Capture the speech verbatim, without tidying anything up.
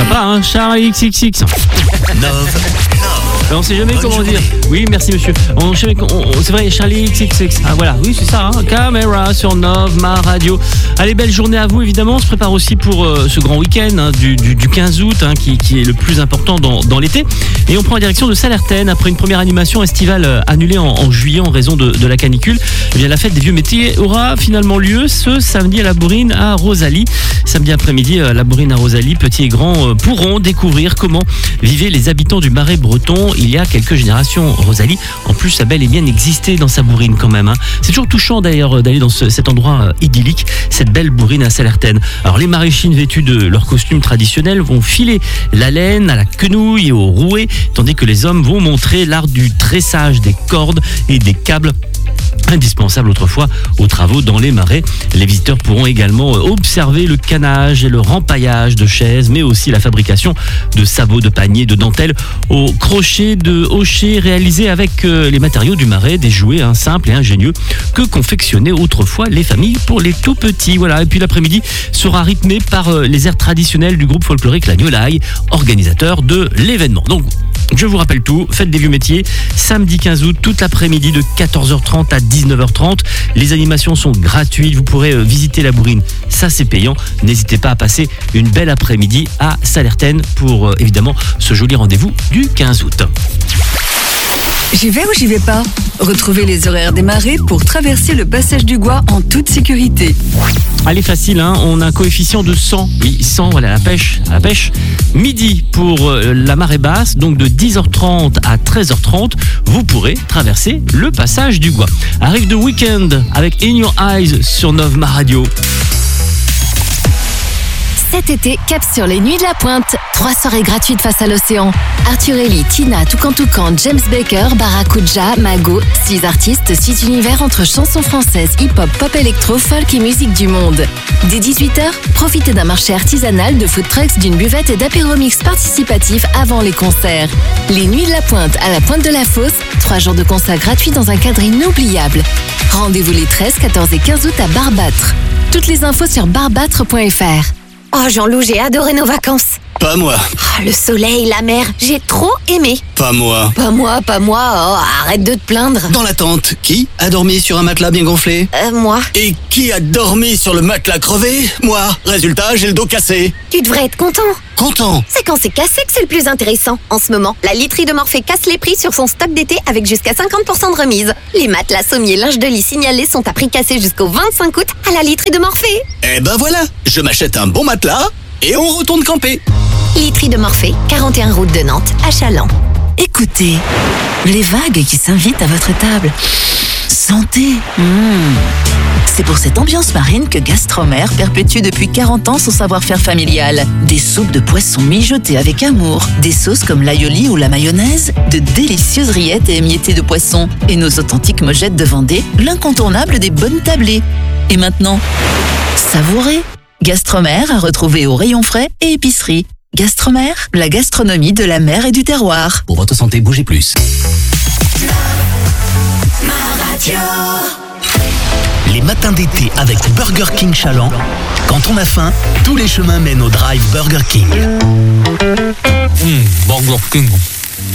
Sympa, hein, Charlie X X X. Nove. On ne sait jamais Bonne comment journée. dire. Oui, merci monsieur. On, sait- on- on- c'est vrai, Charlie X X X. Ah voilà, oui, c'est ça. Hein. Caméra sur Nove, ma radio. Allez, belle journée à vous, évidemment. On se prépare aussi pour euh, ce grand week-end hein, du, du, du quinze août, hein, qui, qui est le plus important dans, dans l'été. Et on prend la direction de Sallertaine après une première animation estivale euh, annulée en, en juillet en raison de, de la canicule. Eh bien, la fête des vieux métiers aura finalement lieu ce samedi à la Bourrine à Rosalie. Samedi après-midi, à la Bourrine à Rosalie, petits et grands euh, pourront découvrir comment vivaient les habitants du Marais breton il y a quelques générations. Rosalie, en plus, a bel et bien existé dans sa bourrine quand même. Hein. C'est toujours touchant d'ailleurs d'aller dans ce- cet endroit euh, idyllique, cette belle bourrine à Sallertaine. Alors les maraîchines vêtues de leurs costumes traditionnels vont filer la laine à la quenouille et au rouet, tandis que les hommes vont montrer l'art du tressage des cordes et des câbles indispensable autrefois aux travaux dans les marais. Les visiteurs pourront également observer le canage et le rempaillage de chaises, mais aussi la fabrication de sabots, de paniers, de dentelles au crochet de hochets réalisés avec euh, les matériaux du marais, des jouets hein, simples et ingénieux que confectionnaient autrefois les familles pour les tout petits. Voilà. Et puis l'après-midi sera rythmé par euh, les airs traditionnels du groupe folklorique La Gnolaille, organisateur de l'événement. Donc, je vous rappelle tout, fête des vieux métiers, samedi quinze août, toute l'après-midi de quatorze heures trente à dix-neuf heures trente. Les animations sont gratuites, vous pourrez euh, visiter la bourrine, ça c'est payant. N'hésitez pas à passer une belle après-midi à Sallertaine pour euh, évidemment ce joli rendez-vous du quinze août. J'y vais ou j'y vais pas? Retrouvez les horaires des marées pour traverser le passage du Gois en toute sécurité. Allez, facile, hein, on a un coefficient de cent. Oui, cent, voilà, à la pêche, à la pêche. Midi pour euh, la marée basse, donc de dix heures trente à treize heures trente, vous pourrez traverser le passage du Gois. Arrive de week-end avec In Your Eyes sur Nove Ma Radio. Cet été, cap sur les Nuits de la Pointe. Trois soirées gratuites face à l'océan. Arthur Ellie, Tina, Toucan Toucan, James Baker, Barracuda, Mago. Six artistes, six univers entre chansons françaises, hip-hop, pop électro, folk et musique du monde. Dès dix-huit heures, profitez d'un marché artisanal, de food trucks, d'une buvette et d'apéromix participatifs avant les concerts. Les Nuits de la Pointe à la Pointe de la Fosse. Trois jours de concerts gratuits dans un cadre inoubliable. Rendez-vous les treize, quatorze et quinze août à Barbâtre. Toutes les infos sur barbâtre point f r. Oh Jean-Loup, j'ai adoré nos vacances. Pas moi. Oh, le soleil, la mer, j'ai trop aimé. Pas moi. Pas moi, pas moi, oh, arrête de te plaindre. Dans la tente, qui a dormi sur un matelas bien gonflé? Euh, moi. Et qui a dormi sur le matelas crevé? Moi. Résultat, j'ai le dos cassé. Tu devrais être content. Content. C'est quand c'est cassé que c'est le plus intéressant. En ce moment, la literie de Morphée casse les prix sur son stock d'été avec jusqu'à cinquante pour cent de remise. Les matelas, sommiers, linge de lit signalés sont à prix cassé jusqu'au vingt-cinq août à la literie de Morphée. Eh ben voilà, je m'achète un bon matelas et on retourne camper. Literie de Morphée, quarante et un route de Nantes, à Chaland. Écoutez, les vagues qui s'invitent à votre table. Sentez. Mmh. C'est pour cette ambiance marine que Gastromer perpétue depuis quarante ans son savoir-faire familial. Des soupes de poissons mijotées avec amour, des sauces comme l'aioli ou la mayonnaise, de délicieuses rillettes et émiettées de poisson, et nos authentiques mojettes de Vendée, l'incontournable des bonnes tablées. Et maintenant, savourez. Gastromer à retrouver au rayon frais et épicerie. Gastromer, la gastronomie de la mer et du terroir. Pour votre santé, bougez plus. Les matins d'été avec Burger King Chaland. Quand on a faim, tous les chemins mènent au drive Burger King. Mmh, Burger King.